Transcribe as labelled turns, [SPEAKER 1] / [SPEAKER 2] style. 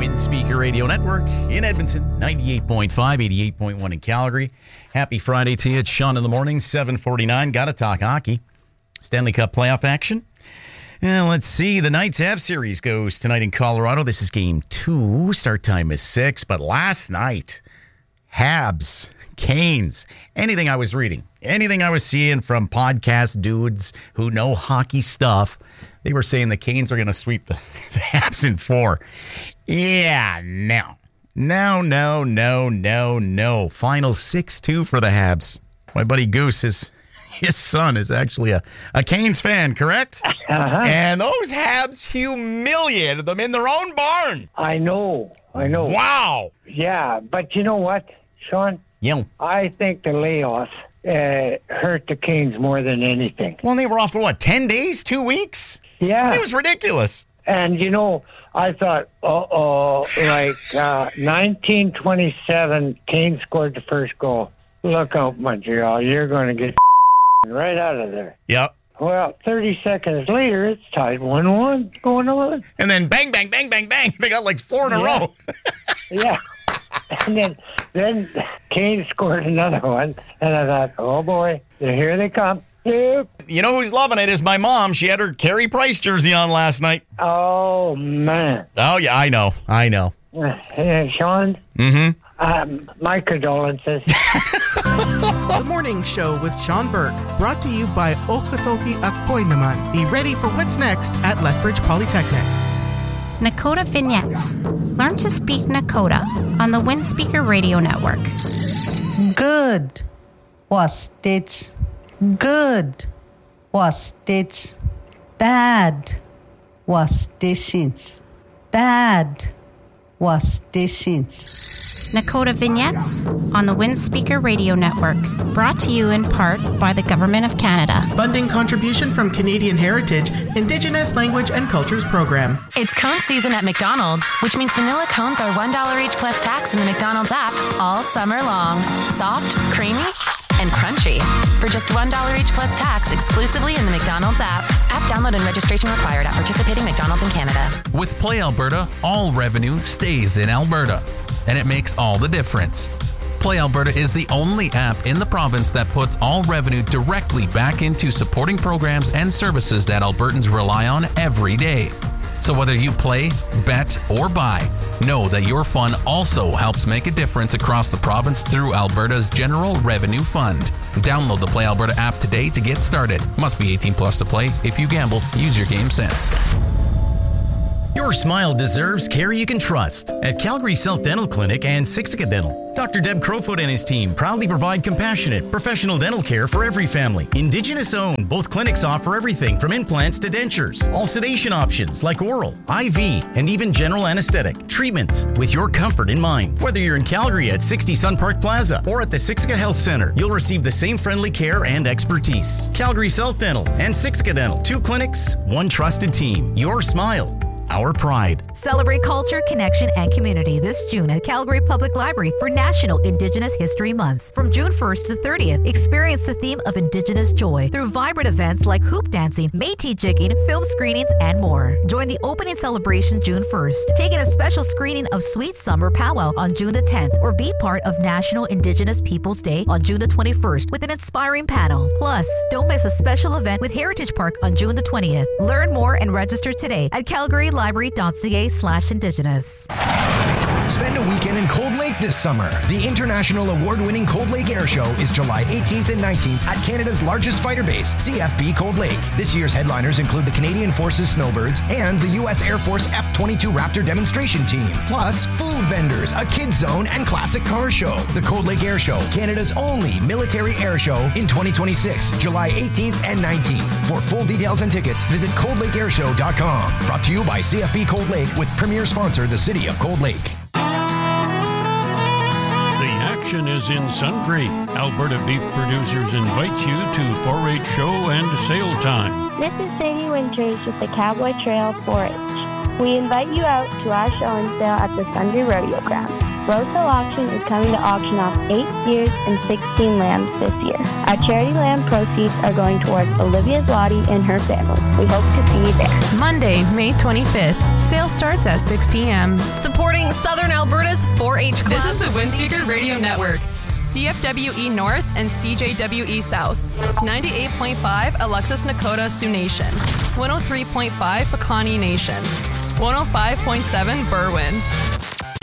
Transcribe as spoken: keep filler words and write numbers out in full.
[SPEAKER 1] Windspeaker Radio Network in Edmonton, ninety-eight point five, eighty-eight point one in Calgary. Happy Friday to you. It's Sean in the morning, seven forty-nine. Got to talk hockey. Stanley Cup playoff action. And let's see. The Knights Avs series goes tonight in Colorado. This is game two. Start time is six. But last night, Habs, Canes, anything I was reading, anything I was seeing from podcast dudes who know hockey stuff, they were saying the Canes are going to sweep the, the Habs in four. Yeah, no. No, no, no, no, no. Final six two for the Habs. My buddy Goose, his, his son, is actually a, a Canes fan, correct?
[SPEAKER 2] Uh-huh.
[SPEAKER 1] And those Habs humiliated them in their own barn.
[SPEAKER 2] I know. I know.
[SPEAKER 1] Wow.
[SPEAKER 2] Yeah, but you know what, Sean?
[SPEAKER 1] Yeah.
[SPEAKER 2] I think the layoff uh, hurt the Canes more than anything.
[SPEAKER 1] Well, they were off for what, ten days, two weeks?
[SPEAKER 2] Yeah.
[SPEAKER 1] It was ridiculous.
[SPEAKER 2] And, you know, I thought, uh-oh, like uh, nineteen twenty-seven, Kane scored the first goal. Look out, Montreal. You're going to get right out of there.
[SPEAKER 1] Yep.
[SPEAKER 2] Well, thirty seconds later, it's tied one one going on.
[SPEAKER 1] And then bang, bang, bang, bang, bang. They got like four in a
[SPEAKER 2] Yeah.
[SPEAKER 1] row.
[SPEAKER 2] Yeah. And then, then Kane scored another one. And I thought, oh, boy, here they come. Yep.
[SPEAKER 1] You know who's loving it is my mom. She had her Carey Price jersey on last night.
[SPEAKER 2] Oh, man.
[SPEAKER 1] Oh, yeah, I know. I know.
[SPEAKER 2] Uh, Sean,
[SPEAKER 1] Mm-hmm.
[SPEAKER 2] um, my condolences.
[SPEAKER 3] The Morning Show with Sean Burke, brought to you by Okotoki Akoy Naman. Be ready for what's next at Lethbridge Polytechnic.
[SPEAKER 4] Nakota Vignettes. Learn to speak Nakota on the Windspeaker Radio Network.
[SPEAKER 5] Good was stitch. Good was stitch. Bad was stitching. Bad was stitching.
[SPEAKER 4] Nakota Vignettes on the Windspeaker Radio Network. Brought to you in part by the Government of Canada.
[SPEAKER 3] Funding contribution from Canadian Heritage, Indigenous Language and Cultures Program.
[SPEAKER 6] It's cone season at McDonald's, which means vanilla cones are one dollar each plus tax in the McDonald's app all summer long. Soft, creamy, and crunchy. For just one dollar each plus tax exclusively in the McDonald's app. App download and registration required at participating McDonald's in Canada.
[SPEAKER 7] With Play Alberta, all revenue stays in Alberta, and it makes all the difference. Play Alberta is the only app in the province that puts all revenue directly back into supporting programs and services that Albertans rely on every day. So whether you play, bet, or buy, know that your fun also helps make a difference across the province through Alberta's General Revenue Fund. Download the Play Alberta app today to get started. Must be eighteen plus to play. If you gamble, use your game sense.
[SPEAKER 1] Your smile deserves care you can trust. At Calgary South Dental Clinic and Siksika Dental, Doctor Deb Crowfoot and his team proudly provide compassionate, professional dental care for every family. Indigenous owned, both clinics offer everything from implants to dentures. All sedation options like oral, I V, and even general anesthetic. Treatment with your comfort in mind. Whether you're in Calgary at sixty Sun Park Plaza or at the Siksika Health Center, you'll receive the same friendly care and expertise. Calgary South Dental and Siksika Dental, two clinics, one trusted team. Your smile, our pride.
[SPEAKER 8] Celebrate culture, connection, and community this June at Calgary Public Library for National Indigenous History Month. From June first to thirtieth, experience the theme of Indigenous joy through vibrant events like hoop dancing, Métis jigging, film screenings, and more. Join the opening celebration June first. Take in a special screening of Sweet Summer Powwow on June the tenth, or be part of National Indigenous Peoples Day on June the twenty-first with an inspiring panel. Plus, don't miss a special event with Heritage Park on June the twentieth. Learn more and register today at calgary library dot c a slash indigenous.
[SPEAKER 9] Spend a weekend in Cold Lake this summer. The international award-winning Cold Lake Air Show is July eighteenth and nineteenth at Canada's largest fighter base, C F B Cold Lake. This year's headliners include the Canadian Forces Snowbirds and the U S Air Force F twenty-two Raptor demonstration team. Plus, food vendors, a kids zone, and classic car show. The Cold Lake Air Show, Canada's only military air show in twenty twenty-six, July eighteenth and nineteenth. For full details and tickets, visit cold lake air show dot com. Brought to you by C F B Cold Lake with premier sponsor, the City of Cold Lake.
[SPEAKER 10] The action is in Sundre. Alberta Beef Producers invites you to four H show and sale time.
[SPEAKER 11] This is Sadie Winters with the Cowboy Trail four H. We invite you out to our show and sale at the Sundre Rodeo Ground. Roseville Auction is coming to auction off eight steers and sixteen lambs this year. Our charity lamb proceeds are going towards Olivia Zloty and her family. We hope to see you there.
[SPEAKER 12] Monday, May twenty-fifth. Sale starts at six p.m.
[SPEAKER 13] Supporting Southern Alberta's four H club.
[SPEAKER 14] This is the Windspeaker Radio Network. C F W E North and C J W E South. ninety-eight point five Alexis Nakota Sioux Nation. one oh three point five Pawnee Nation. one oh five point seven Berwyn.